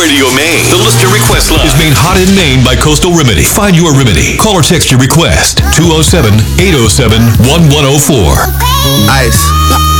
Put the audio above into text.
Radio Maine. The listener request line is made hot in Maine by Coastal Remedy. Find your remedy. Call or text your request. 207-807-1104. Ice.